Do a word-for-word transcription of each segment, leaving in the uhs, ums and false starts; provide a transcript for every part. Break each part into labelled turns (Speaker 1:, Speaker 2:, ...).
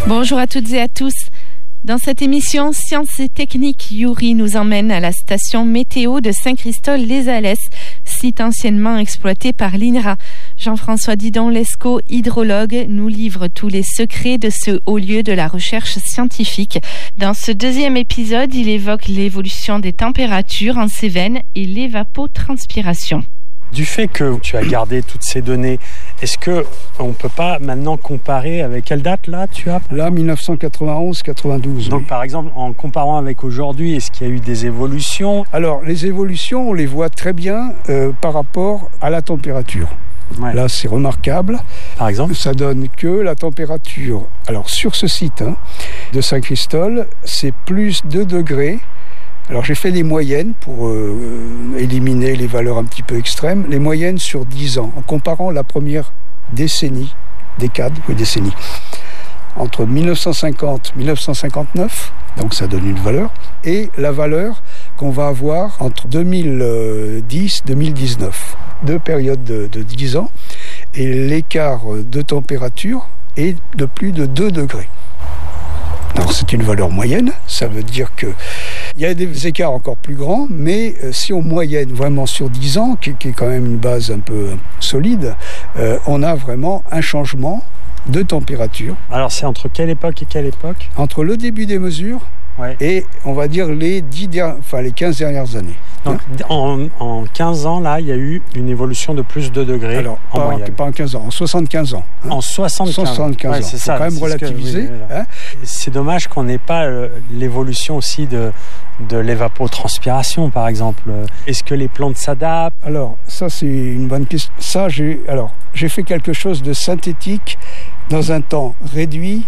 Speaker 1: Bonjour à toutes et à tous. Dans cette émission Sciences et Techniques, Yuri nous emmène à la station météo de Saint-Christol-les-Alès, site anciennement exploité par l'I N R A. Jean-François Didon-Lescaut, hydrologue, nous livre tous les secrets de ce haut lieu de la recherche scientifique. Dans ce deuxième épisode, il évoque l'évolution des températures en Cévennes et l'évapotranspiration.
Speaker 2: Du fait que tu as gardé toutes ces données, est-ce qu'on ne peut pas maintenant comparer avec quelle date là tu as
Speaker 3: Là, dix-neuf cent quatre-vingt-onze quatre-vingt-douze.
Speaker 2: Donc oui. Par exemple, en comparant avec aujourd'hui, est-ce qu'il y a eu des évolutions ?
Speaker 3: Alors, les évolutions, on les voit très bien euh, par rapport à la température. Ouais. Là, c'est remarquable.
Speaker 2: Par exemple ?
Speaker 3: Ça donne que la température, alors sur ce site hein, de Saint-Christol, c'est plus deux degrés. Alors j'ai fait les moyennes pour euh, éliminer les valeurs un petit peu extrêmes, les moyennes sur dix ans, en comparant la première décennie, décade, oui décennie, entre dix-neuf cent cinquante et dix-neuf cent cinquante-neuf, donc ça donne une valeur, et la valeur qu'on va avoir entre deux mille dix et deux mille dix-neuf, deux périodes de, de dix ans, et l'écart de température est de plus de deux degrés. Alors c'est une valeur moyenne, ça veut dire qu'il y a des écarts encore plus grands, mais si on moyenne vraiment sur dix ans, qui, qui est quand même une base un peu solide, euh, on a vraiment un changement de température.
Speaker 2: Alors c'est entre quelle époque et quelle époque ?
Speaker 3: Entre le début des mesures ouais. et on va dire les, dix der... enfin, les quinze dernières années.
Speaker 2: Donc hein en, en quinze ans, là, il y a eu une évolution de plus de degrés.
Speaker 3: Alors, en pas, moyenne. Pas en quinze ans, en soixante-quinze ans.
Speaker 2: Hein. En soixante-quinze,
Speaker 3: soixante-quinze
Speaker 2: ouais,
Speaker 3: ans.
Speaker 2: C'est ça.
Speaker 3: Faut quand même
Speaker 2: c'est
Speaker 3: relativiser.
Speaker 2: Que, oui, oui,
Speaker 3: hein.
Speaker 2: C'est dommage qu'on n'ait pas euh, l'évolution aussi de, de l'évapotranspiration, par exemple. Est-ce que les plantes s'adaptent ?
Speaker 3: Alors, ça, c'est une bonne question. Ça, j'ai, alors, j'ai fait quelque chose de synthétique dans un temps réduit.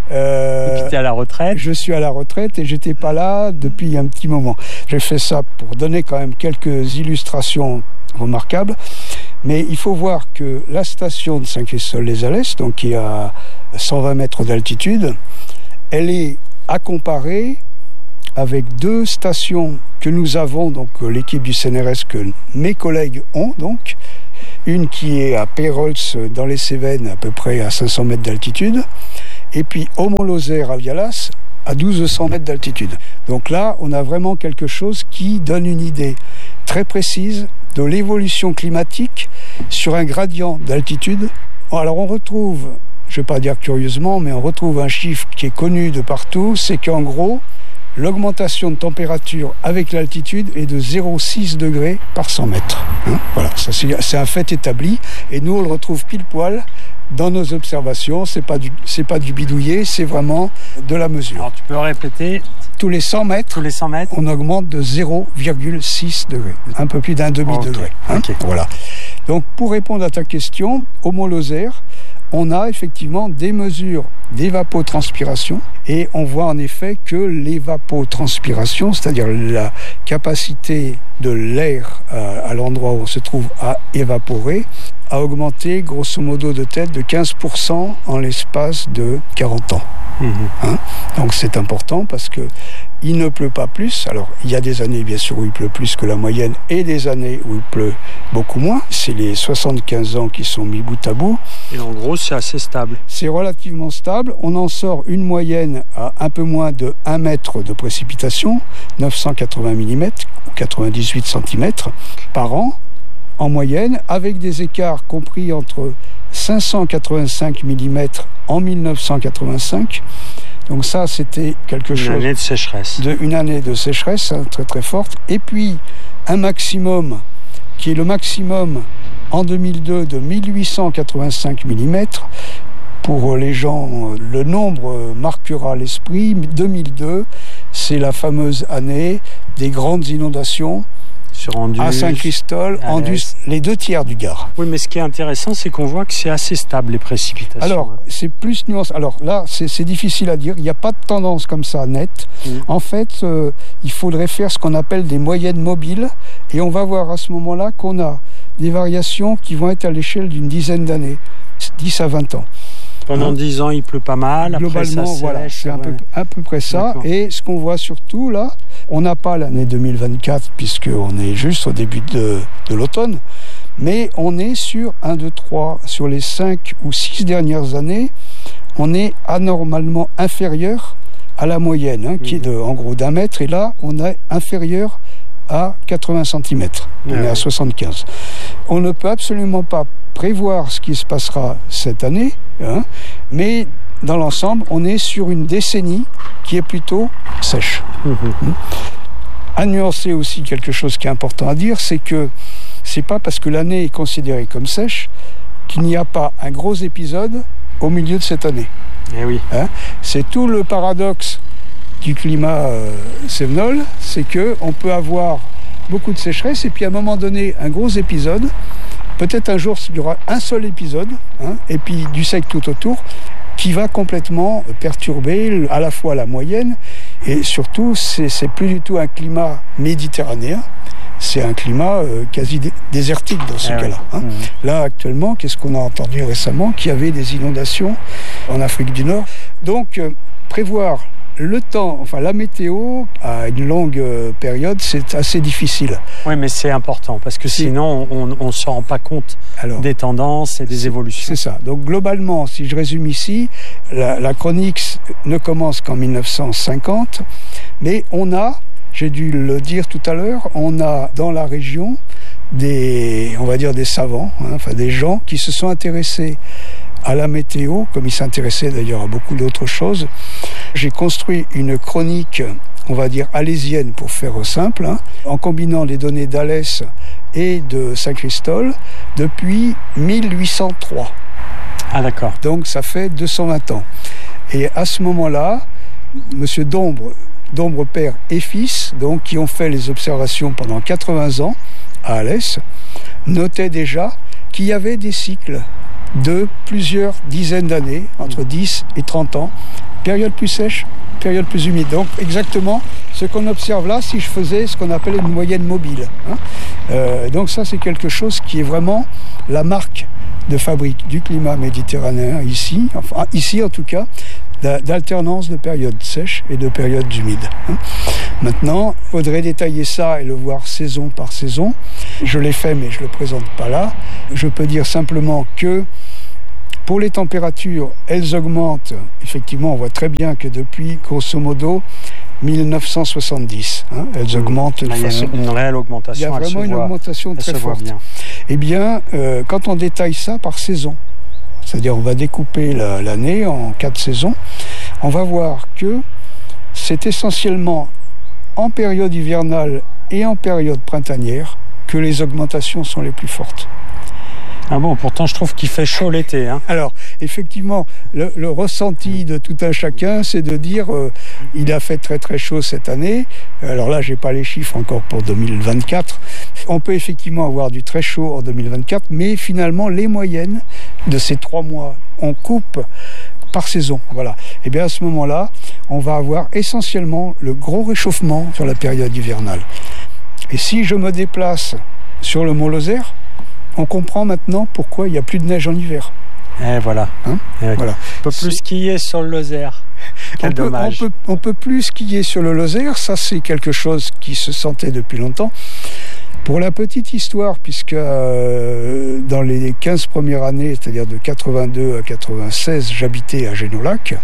Speaker 2: Euh, tu étais à la retraite ?
Speaker 3: Je suis à la retraite et j'étais pas là depuis un petit moment. J'ai fait ça pour donner quand même quelques illustrations remarquables. Mais il faut voir que la station de Saint-Christol-les-Alès, donc qui est à cent vingt mètres d'altitude, elle est à comparer avec deux stations que nous avons, donc l'équipe du C N R S que mes collègues ont, donc une qui est à Peyrols dans les Cévennes, à peu près à cinq cents mètres d'altitude, et puis Aumont-Lozère à Vialas, à douze cents mètres d'altitude. Donc là, on a vraiment quelque chose qui donne une idée très précise de l'évolution climatique sur un gradient d'altitude. Alors on retrouve, je ne vais pas dire curieusement, mais on retrouve un chiffre qui est connu de partout, c'est qu'en gros, l'augmentation de température avec l'altitude est de zéro virgule six degrés par cent mètres. Hein voilà, ça c'est, c'est un fait établi et nous on le retrouve pile poil dans nos observations. C'est pas du, c'est pas du bidouillé, c'est vraiment de la mesure.
Speaker 2: Alors tu peux répéter ?
Speaker 3: Tous les cent mètres,
Speaker 2: Tous les cent mètres,
Speaker 3: on augmente de zéro virgule six degrés, un peu plus d'un demi-degré.
Speaker 2: Okay.
Speaker 3: Hein
Speaker 2: Okay.
Speaker 3: Voilà. Donc pour répondre à ta question, Aumont-Lozère, on a effectivement des mesures d'évapotranspiration et on voit en effet que l'évapotranspiration, c'est-à-dire la capacité de l'air à, à l'endroit où on se trouve à évaporer, a augmenté grosso modo de tête de quinze pour cent en l'espace de quarante ans. Mmh. Hein Donc c'est important parce que il ne pleut pas plus. Alors il y a des années bien sûr où il pleut plus que la moyenne et des années où il pleut beaucoup moins. C'est les soixante-quinze ans qui sont mis bout à bout.
Speaker 2: Et en gros c'est assez stable.
Speaker 3: C'est relativement stable. On en sort une moyenne à un peu moins de un mètre de précipitation, neuf cent quatre-vingts millimètres ou quatre-vingt-dix-huit centimètres par an en moyenne, avec des écarts compris entre cinq cent quatre-vingt-cinq millimètres en dix-neuf cent quatre-vingt-cinq. Donc ça, c'était quelque chose...
Speaker 2: Une année de sécheresse.
Speaker 3: De, une année de sécheresse, hein, très très forte. Et puis, un maximum, qui est le maximum en deux mille deux de mille huit cent quatre-vingt-cinq millimètres. Pour les gens, le nombre marquera l'esprit. deux mille deux, c'est la fameuse année des grandes inondations.
Speaker 2: Sur Andus,
Speaker 3: à Saint-Christol, Andus, les deux tiers du Gard.
Speaker 2: Oui, mais ce qui est intéressant, c'est qu'on voit que c'est assez stable, les précipitations.
Speaker 3: Alors, hein. c'est plus nuancé. Alors là, c'est, c'est difficile à dire. Il n'y a pas de tendance comme ça nette. Mmh. En fait, euh, il faudrait faire ce qu'on appelle des moyennes mobiles. Et on va voir à ce moment-là qu'on a des variations qui vont être à l'échelle d'une dizaine d'années, dix à vingt ans.
Speaker 2: Pendant hein. dix ans, il pleut pas mal.
Speaker 3: Globalement,
Speaker 2: après, ça
Speaker 3: voilà,
Speaker 2: sèche,
Speaker 3: c'est
Speaker 2: ouais.
Speaker 3: à peu, à peu près ça. D'accord. Et ce qu'on voit surtout là, on n'a pas l'année deux mille vingt-quatre puisqu'on est juste au début de, de l'automne, mais on est sur un, deux, trois, sur les cinq ou six dernières années, on est anormalement inférieur à la moyenne, hein, qui est de, en gros d'un mètre, et là, on est inférieur à quatre-vingts centimètres. On ah est à soixante-quinze. On ne peut absolument pas prévoir ce qui se passera cette année, hein, mais dans l'ensemble, on est sur une décennie qui est plutôt sèche. Mmh. À nuancer aussi quelque chose qui est important à dire, c'est que c'est pas parce que l'année est considérée comme sèche qu'il n'y a pas un gros épisode au milieu de cette année.
Speaker 2: Eh oui.
Speaker 3: Hein, c'est tout le paradoxe du climat euh, cévenol, c'est qu'on peut avoir beaucoup de sécheresse et puis à un moment donné, un gros épisode. Peut-être un jour, il y aura un seul épisode, hein, et puis du sec tout autour, qui va complètement perturber à la fois la moyenne, et surtout, c'est, c'est plus du tout un climat méditerranéen, c'est un climat euh, quasi dé- désertique dans ce ah cas-là. Hein. Mmh. Là, actuellement, qu'est-ce qu'on a entendu récemment? Qu'il y avait des inondations en Afrique du Nord. Donc, euh, prévoir le temps, enfin la météo, à une longue euh, période, c'est assez difficile.
Speaker 2: Oui, mais c'est important, parce que c'est... sinon, on ne se rend pas compte Alors, des tendances et des
Speaker 3: c'est,
Speaker 2: évolutions.
Speaker 3: C'est ça. Donc, globalement, si je résume ici, la, la chronique ne commence qu'en mille neuf cent cinquante, mais on a, j'ai dû le dire tout à l'heure, on a dans la région des, on va dire des savants, hein, enfin des gens qui se sont intéressés à la météo, comme ils s'intéressaient d'ailleurs à beaucoup d'autres choses. J'ai construit une chronique, on va dire alésienne pour faire simple, hein, en combinant les données d'Alès et de Saint-Christol depuis mille huit cent trois.
Speaker 2: Ah d'accord.
Speaker 3: Donc ça fait deux cent vingt ans. Et à ce moment-là, Monsieur Dombre, Dombre père et fils, donc qui ont fait les observations pendant quatre-vingts ans à Alès, notaient déjà qu'il y avait des cycles de plusieurs dizaines d'années, entre dix et trente ans, période plus sèche, période plus humide. Donc exactement ce qu'on observe là, si je faisais ce qu'on appelle une moyenne mobile. Hein. Euh, donc ça, c'est quelque chose qui est vraiment la marque de fabrique du climat méditerranéen ici, enfin ici en tout cas, d'alternance de périodes sèches et de périodes humides. Maintenant, il faudrait détailler ça et le voir saison par saison. Je l'ai fait, mais je ne le présente pas là. Je peux dire simplement que pour les températures, elles augmentent. Effectivement, on voit très bien que depuis, grosso modo, mille neuf cent soixante-dix, hein, elles augmentent.
Speaker 2: Il y a
Speaker 3: façon...
Speaker 2: une réelle augmentation.
Speaker 3: Il y a vraiment une
Speaker 2: voit,
Speaker 3: augmentation très forte. Bien. Eh bien, euh, quand on détaille ça par saison, c'est-à-dire on va découper la, l'année en quatre saisons, on va voir que c'est essentiellement en période hivernale et en période printanière que les augmentations sont les plus fortes.
Speaker 2: Ah bon, pourtant je trouve qu'il fait chaud l'été. Hein.
Speaker 3: Alors, effectivement, le, le ressenti de tout un chacun, c'est de dire euh, il a fait très très chaud cette année. Alors là, j'ai pas les chiffres encore pour deux mille vingt-quatre. On peut effectivement avoir du très chaud en deux mille vingt-quatre, mais finalement, les moyennes de ces trois mois, on coupe par saison. Voilà. Et bien à ce moment-là, on va avoir essentiellement le gros réchauffement sur la période hivernale. Et si je me déplace sur le Mont Lozère, on comprend maintenant pourquoi il n'y a plus de neige en hiver.
Speaker 2: Et voilà.
Speaker 3: Hein
Speaker 2: Et voilà. On peut plus c'est... skier sur le Lozère. Quel
Speaker 3: on
Speaker 2: dommage.
Speaker 3: Peut, on peut, on peut plus skier sur le Lozère. Ça, c'est quelque chose qui se sentait depuis longtemps. Pour la petite histoire, puisque euh, dans les quinze premières années, c'est-à-dire de quatre-vingt-deux à quatre-vingt-seize, j'habitais à Génolac.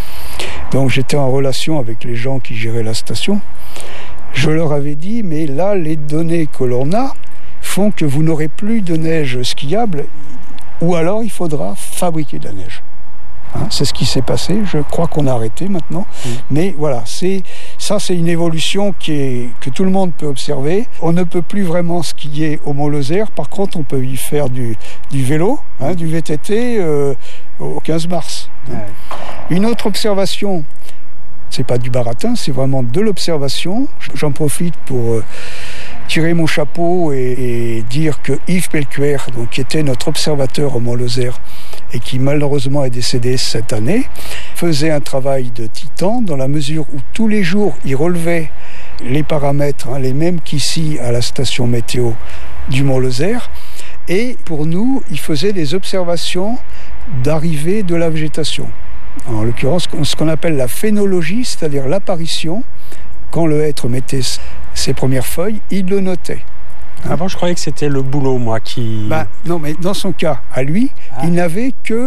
Speaker 3: Donc j'étais en relation avec les gens qui géraient la station. Je leur avais dit, mais là, les données que l'on a font que vous n'aurez plus de neige skiable, ou alors il faudra fabriquer de la neige. Hein, c'est ce qui s'est passé. Je crois qu'on a arrêté maintenant. Mmh. Mais voilà, c'est, ça c'est une évolution qui est, que tout le monde peut observer. On ne peut plus vraiment skier au Mont Lozère. Par contre, on peut y faire du, du vélo, hein, du V T T euh, au quinze mars. Ouais. Une autre observation, c'est pas du baratin, c'est vraiment de l'observation. J'en profite pour euh, tirer mon chapeau et, et dire que Yves Pelcuer, donc, qui était notre observateur au Mont Lozère et qui malheureusement est décédé cette année, faisait un travail de titan dans la mesure où tous les jours il relevait les paramètres, hein, les mêmes qu'ici à la station météo du Mont Lozère, et pour nous il faisait des observations d'arrivée de la végétation. En l'occurrence, ce qu'on appelle la phénologie, c'est-à-dire l'apparition, quand le hêtre mettait ses premières feuilles, il le notait.
Speaker 2: Hein? Avant, je croyais que c'était le boulot, moi, qui...
Speaker 3: Bah, non, mais dans son cas, à lui, ah. il n'avait que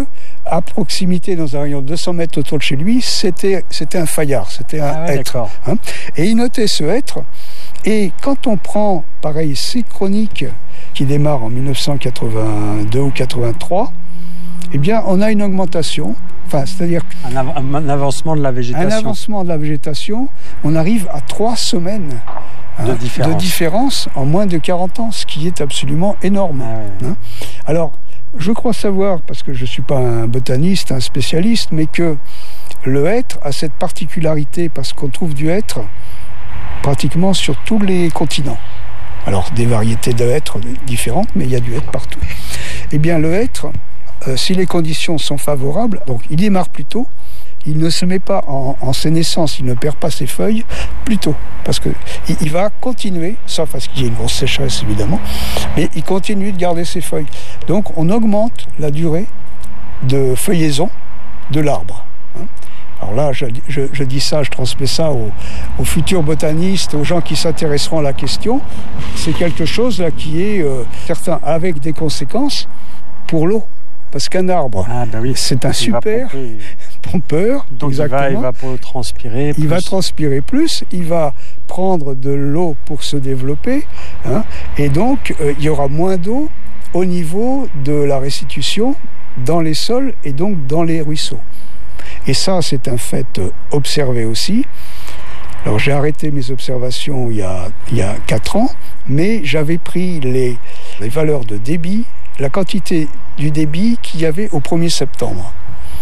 Speaker 3: à proximité, dans un rayon de deux cents mètres autour de chez lui, c'était, c'était un faillard, c'était un
Speaker 2: ah ouais,
Speaker 3: hêtre. Hein. Et il notait ce hêtre. Et quand on prend, pareil, ces chroniques qui démarrent en dix-neuf cent quatre-vingt-deux ou quatre-vingt-trois, eh bien, on a une augmentation. Enfin, c'est-à-dire
Speaker 2: un, av- un avancement de la végétation.
Speaker 3: Un avancement de la végétation. On arrive à trois semaines hein,
Speaker 2: de, différence.
Speaker 3: de différence en moins de quarante ans, ce qui est absolument énorme. Ah ouais. hein. Alors, je crois savoir, parce que je ne suis pas un botaniste, un spécialiste, mais que le hêtre a cette particularité, parce qu'on trouve du hêtre pratiquement sur tous les continents. Alors, des variétés de hêtre différentes, mais il y a du hêtre partout. Eh bien, le hêtre, euh, si les conditions sont favorables, donc il démarre plus tôt, il ne se met pas en, en sénescence, il ne perd pas ses feuilles plus tôt, parce qu'il il va continuer, sauf à ce qu'il y ait une grosse sécheresse évidemment, mais il continue de garder ses feuilles. Donc, on augmente la durée de feuillaison de l'arbre. Hein. Alors là, je, je, je dis ça, je transmets ça aux, aux futurs botanistes, aux gens qui s'intéresseront à la question. C'est quelque chose là qui est, euh, certain, avec des conséquences pour l'eau. Parce qu'un arbre,
Speaker 2: ah, bah oui,
Speaker 3: c'est un
Speaker 2: il
Speaker 3: super pompeur.
Speaker 2: Donc exactement. il va évapotranspirer plus.
Speaker 3: Il va transpirer plus, il va prendre de l'eau pour se développer. Hein, et donc, euh, il y aura moins d'eau au niveau de la restitution dans les sols et donc dans les ruisseaux. Et ça, c'est un fait observé aussi. Alors, j'ai arrêté mes observations il y a, il y a quatre ans, mais j'avais pris les, les valeurs de débit, la quantité du débit qu'il y avait au premier septembre.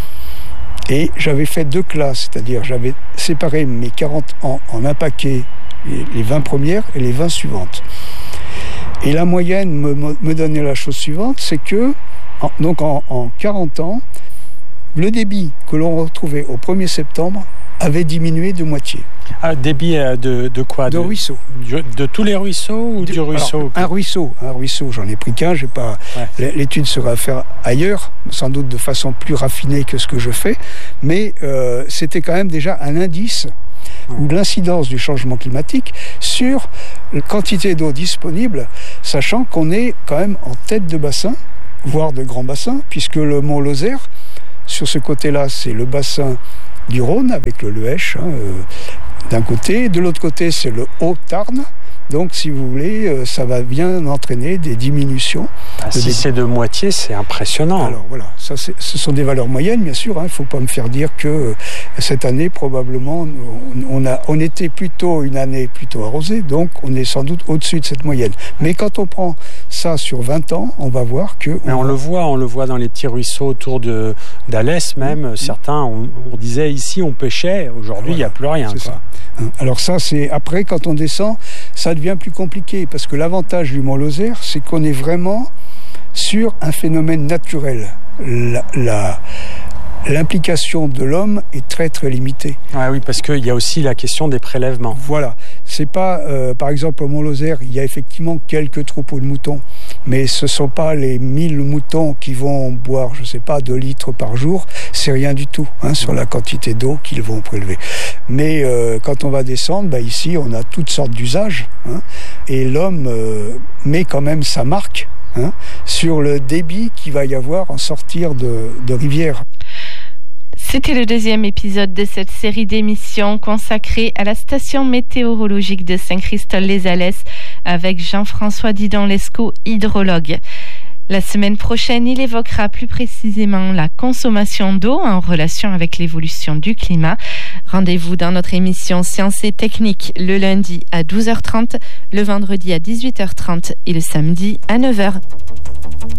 Speaker 3: Et j'avais fait deux classes, c'est-à-dire j'avais séparé mes quarante ans en un paquet, les, les vingt premières et les vingt suivantes. Et la moyenne me, me donnait la chose suivante, c'est que, en, donc en, en quarante ans, le débit que l'on retrouvait au premier septembre avait diminué de moitié.
Speaker 2: Ah, débit de, de quoi
Speaker 3: De, de ruisseaux.
Speaker 2: De, de tous les ruisseaux ou de, du ruisseau
Speaker 3: alors, Un ruisseau, un ruisseau, j'en ai pris qu'un, j'ai pas, ouais. L'étude sera à faire ailleurs, sans doute de façon plus raffinée que ce que je fais, mais euh, c'était quand même déjà un indice ouais. ou l'incidence du changement climatique sur la quantité d'eau disponible, sachant qu'on est quand même en tête de bassin, voire de grands bassins, puisque le mont Lozère, sur ce côté-là, c'est le bassin du Rhône, avec le Loèche, hein, euh, d'un côté. De l'autre côté, c'est le Haut-Tarn. Donc, si vous voulez, euh, ça va bien entraîner des diminutions.
Speaker 2: Ah, si débit. C'est de moitié, c'est impressionnant.
Speaker 3: Alors, voilà. Ça, c'est, ce sont des valeurs moyennes, bien sûr. Il hein, ne faut pas me faire dire que euh, cette année, probablement, on, on, a, on était plutôt une année plutôt arrosée. Donc, on est sans doute au-dessus de cette moyenne. Mais quand on prend ça sur vingt ans, on va voir que...
Speaker 2: Mais on, on le voit, on le voit dans les petits ruisseaux autour de, d'Alès même. Mmh. Certains, on, on disait ici, on pêchait. Aujourd'hui, il voilà, n'y a plus rien.
Speaker 3: C'est
Speaker 2: quoi.
Speaker 3: Ça. Alors ça, c'est après, quand on descend, ça devient plus compliqué, parce que l'avantage du Mont Lozère, c'est qu'on est vraiment sur un phénomène naturel. La, la, l'implication de l'homme est très très limitée.
Speaker 2: Ah oui, parce qu'il y a aussi la question des prélèvements.
Speaker 3: Voilà. C'est pas, euh, par exemple, au Mont Lozère, il y a effectivement quelques troupeaux de moutons, mais ce sont pas les mille moutons qui vont boire, je sais pas, deux litres par jour. C'est rien du tout hein, sur la quantité d'eau qu'ils vont prélever. Mais euh, quand on va descendre, bah, ici, on a toutes sortes d'usages, hein, et l'homme euh, met quand même sa marque hein, sur le débit qu'il va y avoir en sortir de, de rivières.
Speaker 1: C'était le deuxième épisode de cette série d'émissions consacrée à la station météorologique de Saint-Christol-les-Alès avec Jean-François Didon-Lescaut, hydrologue. La semaine prochaine, il évoquera plus précisément la consommation d'eau en relation avec l'évolution du climat. Rendez-vous dans notre émission Sciences et Techniques le lundi à douze heures trente, le vendredi à dix-huit heures trente et le samedi à neuf heures.